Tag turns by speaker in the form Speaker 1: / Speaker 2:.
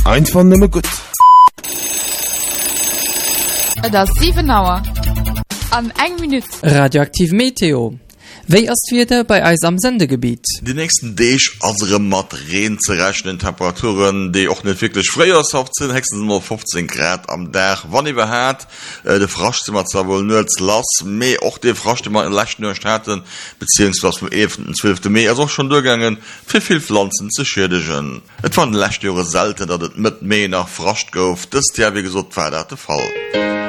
Speaker 1: Einfach nimmer gut.
Speaker 2: Das 7 Uhr. An 1 Minute.
Speaker 3: Radioaktiv Meteo. Wéi ass wieder bei eis am Sendegebiet?
Speaker 4: Die nächsten Deeg asere mat Reen ze rechnen Temperaturen, die auch net wirklich fréiershaft sind, hexen nur 15 Grad am Dach. Wann iwwer hat, de Fraschzimmer zwar wohl nur lass, méi auch de Fraschzimmer in Lächtnurstaaten, beziehungsweise vom 11. und 12. Mai, also auch schon durchgegangen, für viel Pflanzen zu schädigen. Et waren Lächtjahre selten, dat et mit Mai nach Frascht gouf, das ja wie gesagt war der Fall.